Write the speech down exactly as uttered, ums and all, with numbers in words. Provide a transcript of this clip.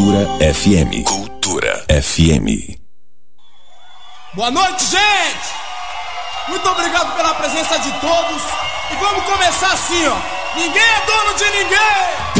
Cultura F M. Cultura F M. Boa noite, gente! Muito obrigado pela presença de todos. E vamos começar assim, ó. Ninguém é dono de ninguém!